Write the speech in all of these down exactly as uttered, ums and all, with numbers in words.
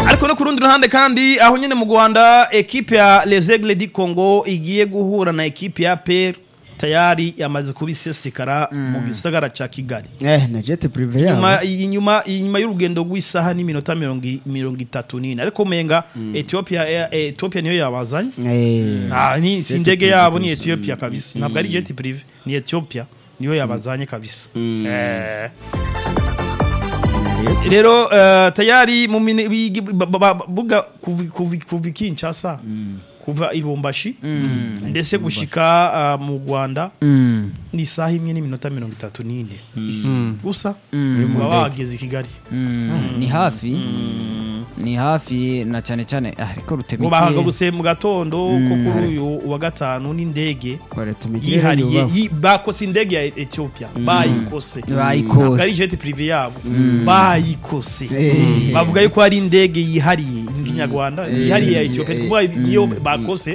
ariko no kurundi ruhande kandi aho nyene mu Rwanda equipe ya Les Aigles du Congo igiye guhura na equipe ya A P R tayari yamaze kubisesekara mu gisagara ca Kigali eh na jet privé ya nyuma inyuma inyuma y'urugendo rw'isaha n'iminota mirongo itatu n'ine ariko menga Ethiopia Ethiopia niyo yabazanye eh ah ni sindege yabo ni Ethiopia kabisa ntabwo ari jet privé ni Ethiopia niyo yabazanye kabisa eh rero tayari mu buga kuva Kinshasa kuva Ibombashi ndetse gushika mu Rwanda ni saha imwe n'iminota mirongo itatu n'ine gusa wageze Kigali ni hafi ni hafi na cyane cyane ariko rutemike bahaga guse mu gatondo ko kuri uyu wa gatanu n'indege yihariye bakose indege ya Ethiopia bayikose bayikose ari jet privé yabo bayikose bavuga yuko ari indege yihariye y'Inyarwanda yihariye ya Ethiopia kuba niyo bakose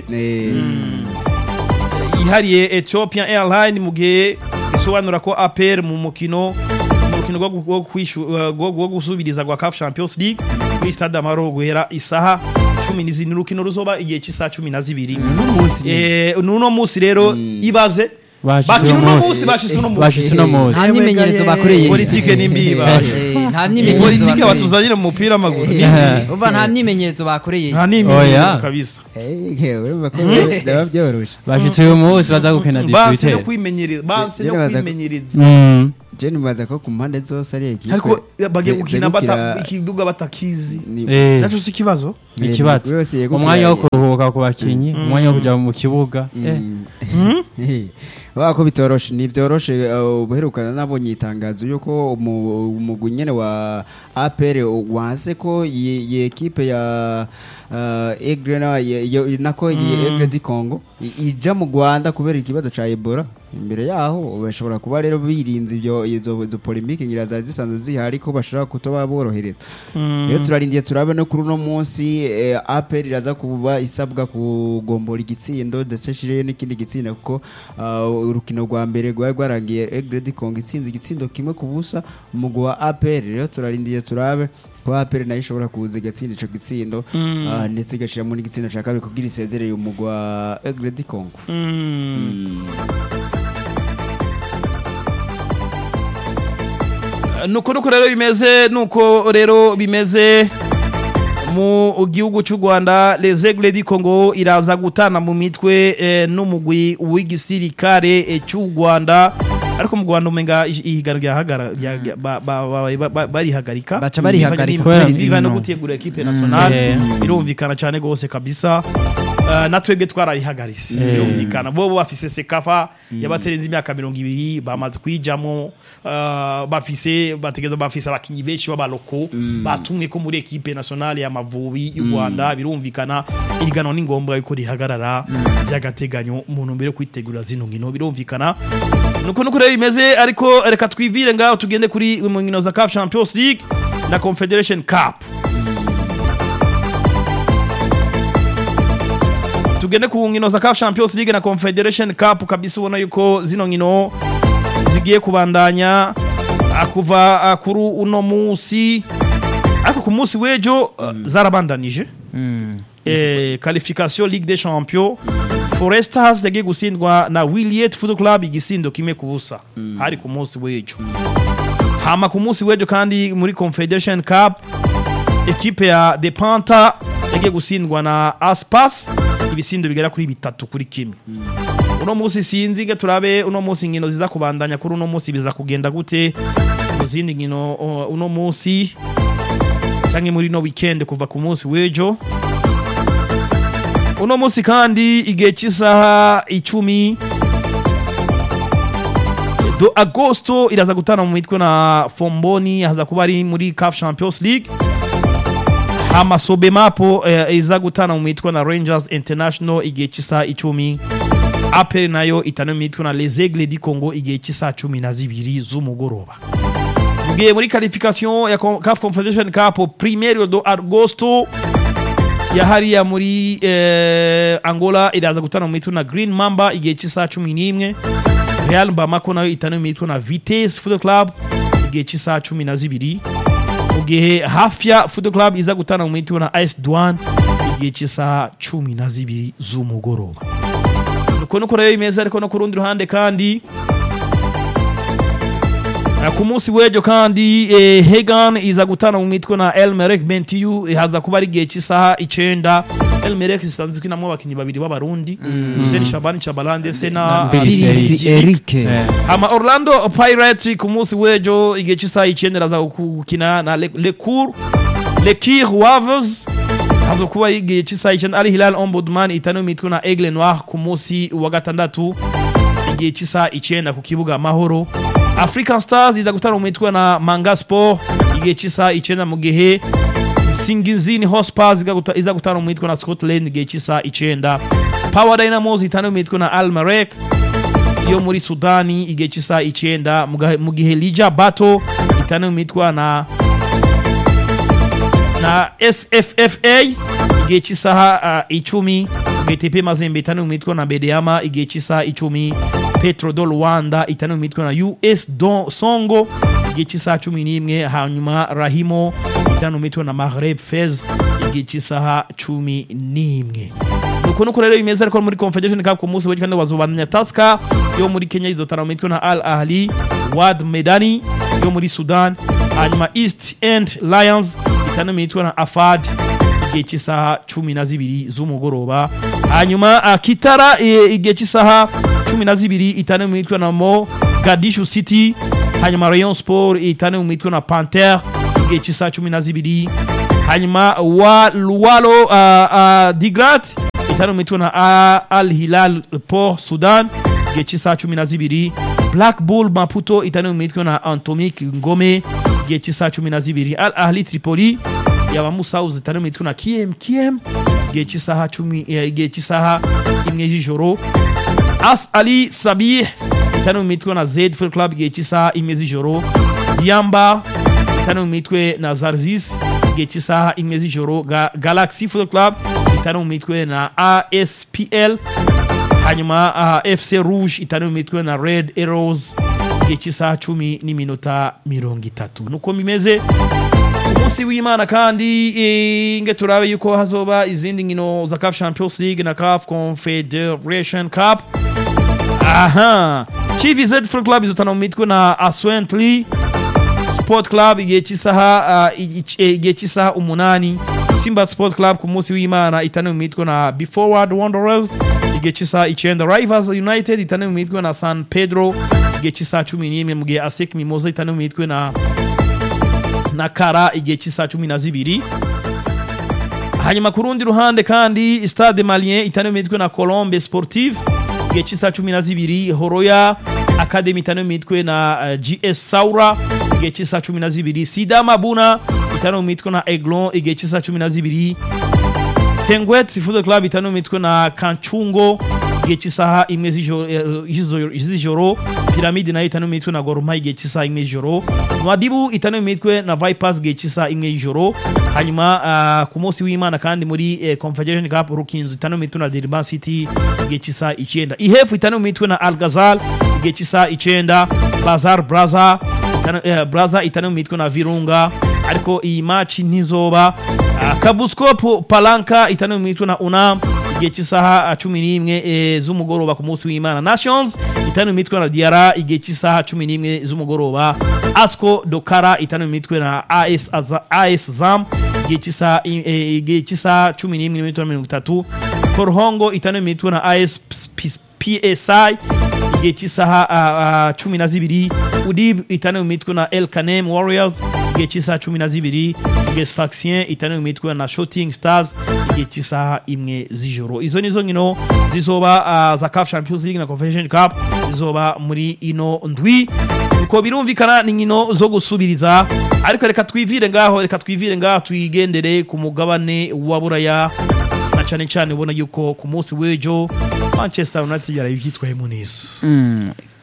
yihariye Ethiopian Airline mugihe isobanura ko A P R mu mukino mukino gwo kwishu gwo gusubiriza gwa C A F Champions League kuri Stade Amahoro guhera isaha cumi n'izini rukino ruzoba igihe cy'isaha cumi na zibiri eh nuno musi rero ibaze bakino no musi bashise no bashise no musi nta nyimenyerezo bakoreye politique nimbiba nta nyimenyerezo politique batuzanira mu mupira maguru uva nta nyimenyerezo bakoreye nta nyimenyerezo kabisa eh yewe bakoreye ndaba byorosha bashitse uyu musi baza gukena district base no kwimenyereza base no kwimenyereza Jeni mwaza ko ku mpande zose ari ekipe ariko bagiye gukina bata ikiduga batakizi naco si kibazo ikibazo umwanya wo kuruhuka ku bakinyi umwanya wo kuja mu kibuga eh wako bitoroshe ni byoroshe ubuherukana nabonye itangazo yuko umugwi nyene wa A P R wanse ko ye ekipe ya Aigle na nako ye Aigle du Congo ija mu Rwanda kubera ikibazo ca Ebola imbere yaho bashobora kuba rero birinze ibyo izo zo polemique ngira za zisanzwe zihari ko bashobora kutoba borohereza rero turarindiye turabe no kuri no munsi A P R iraza kuba isabwa kugombora igitsindo ndaceshire n'ikindi gitsinda kuko urukino rwa mbere rwa rwarangiye Aigle du Congo itsinze igitsindo kimwe ku busa umugwi wa A P R rero turarindiye turabe ko A P R nayo ishobora kuza igatsinda ico gitsindo ndetse igashira muri igitsindo ca kabiri kugira isezereye umugwi wa Aigle du Congo nuko nuko rero bimeze nuko rero bimeze mu gihugu cy'u Rwanda Les Aigles du Congo iraza gutana mu mitwe eh, n'umugwi w'igisirikare cy'u Rwanda ariko mu Rwanda umenga ihigarya hagara bari hagarika baca bari hagarika ziva no gutegura equipe nationale birumvikana cyane gose kabisa Uh, natwebwe twarayihagarise birumvikana bo bafise sekafa yabaterenze imyaka mirongo ibiri bamaze kwijamo uh, bafise bategeza bafise abakinyi benshi b'abaloko batumwe ko muri equipe nationale ya Mavubi y'u Rwanda birumvikana irigano ni ngombwa yuko rihagarara by'agateganyo umuntu mbere kwitegura zino nkino birumvikana nuko nuko rero bimeze ariko reka twivire ngaho tugende kuri mu nkino za C A F Champions League na Confederation Cup tugende ku nkino za C A F Champions League na Confederation Cup kabisa ubona yuko zino nkino zigiye kubandanya akuva kuri uno musi ariko ku musi wejo uh, zarabandanije mm. eh qualification Ligue des Champions Forest Stars yagiye gutsindwa na Williet Football Club igisindo kimwe kubusa mm. hari ku musi wejo hama ku musi wejo kandi muri Confederation Cup equipe ya De Panta yagiye gutsindwa na Aspas ibisindo bigera kuri bitatu kuri kimwe mm. uno musi sinzi ge turabe uno musi nkino ziza kubandanya kuri uno musi biza kugenda gute uzindi nkino uh, uno musi cyangwa muri no weekend kuva ku musi wejo uno musi kandi igihe cy'isaha icumi do agosto iraza gutana mu mitwe na Fomboni haza kuba ari muri C A F Champions League hama Sobemapo uh, iza gutana mu mitwe na Rangers International igihe cy'isaha icumi A P R nayo itana mu mitwe na Les Aigles du Congo igihe cy'isaha cumi na zibiri z'umugoroba mugiye muri qualification ya C A F Confederation Cup primeiro do agosto ya hariya muri eh, Angola iraza gutana mu mitwe na Green Mamba igihe cy'isaha cumi n'imwe Real Bamako nayo itana mu mitwe na Vitesse Football Club igihe cy'isaha cumi na zibiri gihe Hafia Football Club iza gutana mu mitwe na A S Douane igihe cy'isaha cumi na zibiri z'umugoroba. Nuko nuko rero imeza ariko no ku rundi ruhande kandi ku munsi w'ejo kandi eh, Hegan iza gutana mu mitwe na El Merreikh Bentiu haza kuba ari gihe cy'isaha icenda. El Merreikh isanzwe kinamo abakinyi babiri b'abarundi Hussein Shabani Chabalande se na Birisi Eric. ama Orlando Pirates ku munsi w'ejo igihe cy'isaha icenda raza gukina na Le, Le Cour Le Kir Wavers hazo kuba igihe cy'isaha icenda. Al Hilal Ombudsman itanu mitwe na Aigle Noir ku munsi wa gatandatu igihe cy'isaha icenda ku kibuga Mahoro. African Stars iza gutana mu mitwe na Manga Sport igihe cy'isaha icenda mu gihe Singizini Hotspurs iza gutana mu mitwe na Scotland igihe cy'isaha icenda. Power Dynamos itanu mu mitwe na Al Merreikh yo muri Sudani igihe cy'isaha icenda mu gihe Lija Bato itanu mu mitwe na na S F F A igihe cy'isaha uh, icumi. B T P Mazembe itanu mu mitwe na Bedeama igihe cy'isaha icumi. Petro do Rwanda itanu mu mitwe na U S Don Songo igihe cy'isaha cumi n'imwe. Hanyuma Rahimo itanu mu mitwe na Maghreb Fez igihe cy'isaha cumi n'imwe. Nuko nuko rero imeza ariko muri Confederation Cup ku munsi w'ejo bazobandanya Tusker yo muri Kenya izotana mu mitwe na Al Ahli Wad Medani yo muri Sudan. Hanyuma East End Lions itanu mu mitwe na Afad igihe cy'isaha cumi na zibiri z'umugoroba. Hanyuma uh, Kitara igihe cy'isaha cumi na zibiri itanu mu mitwe na Mo Gadishu City. Hanyuma Rayon Sport itanu mu mitwe na Panther igihe cy'isaha cumi na zibiri. Hanyuma wa Luwalo uh, uh, Digrat itanu mu mitwe na uh, Al Hilal Port Sudan igihe cy'isaha cumi na zibiri. Black Bull Maputo itanu mu mitwe na Atomic Ngome igihe cy'isaha cumi na zibiri. Al Ahli Tripoli yaba Musauzi itanu mu mitwe na K M K M igihe cy'isaha cumi igihe cy'isaha imwe y'ijoro. As Ali Sabih itanu mu mitwe na Z Football Club igihe cy'isaha imwe y'ijoro. Diamba itanu mu mitwe na Zarzis igihe cy'isaha imwe y'ijoro. Ga Galaxy Football Club itanu mu mitwe na A S P L. Hanyuma uh, F C Rouge itanu mu mitwe na Red Arrows igihe cy'isaha cumi n'iminota mirongo itatu. Nuko bimeze umunsi w'Imana kandi e, nge turabe yuko hazoba izindi nkino za C A F Champions League na C A F Confederation Cup. Aha, Chief Z Football Club izotana mu mitwe na Aswently Sport Club igihe cy'isaha uh, igihe cy'isaha umunani. Simba Sport Club ku munsi w'Imana itanu mu mitwe na Be Forward Wanderers igihe cy'isaha icenda. Rivers United itanu mu mitwe na San Pedro igihe cy'isaha cumi n'imwe mu gihe A S E C Mimosa itanu mu mitwe na na Kara igihe cy'isaha cumi na zibiri. Hanyuma ku rundi ruhande kandi Stade Malien itanu mu mitwe na Colombe Sportive igihe cy'isaha cumi na zibiri. Horoya Academy itanu mu mitwe na uh, G S Saura igihe cy'isaha cumi na zibiri. Sidama Buna itanu mu mitwe na Aiglon igihe cy'isaha cumi na zibiri. Tengwet Football Club itanu mu mitwe na Kanchungo igihe cy'isaha imwe z'ijoro. Pyramide nayo itanu mu mitwe na Gor Mahia igihe cy'isaha imwe y'ijoro. Nwadibu itanu mu mitwe na Vipers igihe cy'isaha imwe y'ijoro. Hanyuma uh, ku munsi w'Imana kandi muri eh, Confederation Cup Rukinzo itanu mu mitwe na Durban City igihe cy'isaha icenda. Ihefu itanu mu mitwe na Al Ghazal igihe cy'isaha icenda. Bazar Braza itanu, eh, Braza itanu mu mitwe na Virunga ariko iyi match ntizoba. uh, Kabuskop Palanka itanu mu mitwe na Unam igihe cy'isaha cumi n'imwe e, z'umugoroba ku munsi w'Imana. Nations itanu mu mitwe na Diara igihe cy'isaha cumi n'imwe z'umugoroba. Asco Dokara itanu mu mitwe na A S A S Zam igihe cy'isaha igihe cy'isaha cumi n'imwe n'iminota mirongo itatu. Korhongo itanu mu mitwe na A S P S I igihe cy'isaha cumi na zibiri. Udib itanu mu mitwe na El Kanem Warriors igihe cy'isaha cumi na zibiri. Gesfaxien itanu mu mitwe na Shooting Stars igihe cy'isaha imwe z'ijoro. Izo nizo nkino zizoba uh, za C A F Champions League na Confederation Cup zizoba muri ino ndwi. Uko birumvikana ni nkino zo gusubiriza ariko reka twivire ngaho reka twivire ngaho tuyigendere ku mugabane wa Buraya na cyane cyane ubona yuko ku munsi w'ejo Manchester United yarayitwaye mu neza. Mm.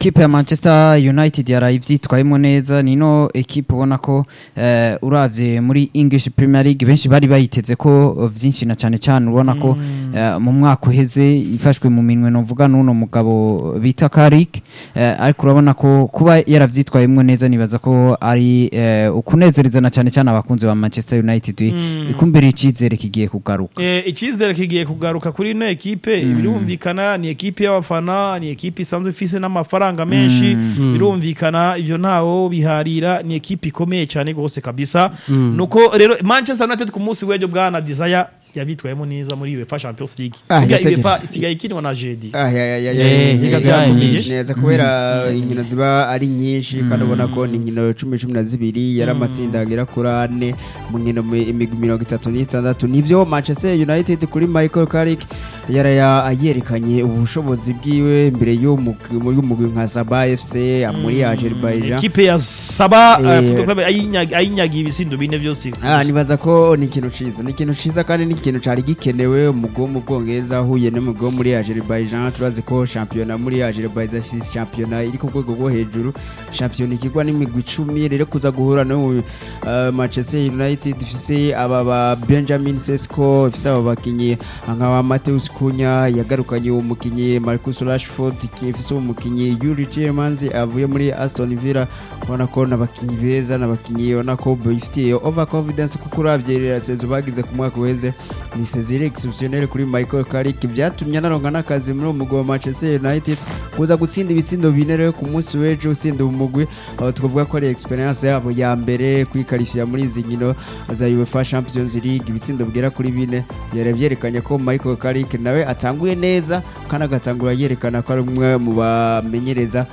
ekipe ya Manchester United yarayivyitwayemo neza nino ekipe ubona ko eh, uravye muri English Premier League benshi bari bayiteze ko vyinshi na cyane cyane ubona ko eh, mu mwaka uheze ifashwe mu minwe novuga nuno mugabo bita Carrick eh, ariko urabona ko kuba yaravyitwayemo neza nibaza ko ari eh, ukunezereza na cyane cyane abakunzi ba Manchester United mm. ikumbere icizere kigiye kugaruka eh icizere kigiye kugaruka kuri no ekipe mm. birumvikana ni ekipe y'abafana ni ekipe isanzwe ifise n'amafaranga menshi mm. birumvikana ivyo ntawo biharira ni ekipe ikomeye cyane gose kabisa mm. nuko rero Manchester United ku munsi w'ejo bwana Desire yabitwayemo neza muri UEFA Champions League kugira UEFA isigaye ikinwa na Jedi ah ya ya ya neza kubera inkino ziba ari nyinshi kandi ubona ko ni inkino cumi cumi na zibiri yaramatsinda agera kuri ane mu nkino imigwi mirongo itatu n'itandatu nivyo Manchester United kuri Michael Carrick yaraya ayerekanye ubushobozi bwiwe imbere y'umugwi nka Sabah F C muri Azerbaijan equipe ya Sabah Football Club ayinyagiye ibisindo bine vyose ah nibaza ko ni ikintu ciza ni ikintu ciza kandi ni ikintu cari gikenewe umugo mu Bwongereza huye n'umugo muri Azerbaijan turazi ko championnat muri Azerbaijan si championnat iri ku rwego rwo hejuru championnat ikigwa n'imigwi icumi rero kuza guhura no uh, Manchester United ifise aba ba Benjamin Sesko ifise aba bakinyi nka Mateus Cunha yagarukanye umukinyi Marcus Rashford ifise umukinyi Yuri Tielemans avuye muri Aston Villa ubona ko nabakinyi beza nabakinyi ubona ko bifitiye over confidence kuko uravyerera sezo bagize ku mwaka weze ni sezire exceptionnel kuri Michael Carrick byatumye naronga nakazi muri umugwi wa Manchester United kuza gutsinda ibitsindo bine rero ku munsi w'ejo utsinda umugwi aho tuvuga ko ari experience yabo ya mbere kwikarifya muri izi nkino za UEFA Champions League ibitsindo bigera kuri bine yaravyerekanye ko Michael Carrick nawe atanguye neza kandi agatangura yerekana ko ari umwe mu bamenyereza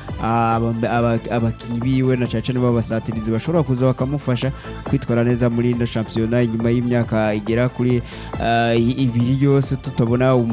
abakinyi biwe na caca nibo basatirizi bashobora kuza bakamufasha kwitwara neza muri ino championnat nyuma y'imyaka igera kuri uh, ibiri yose tutabona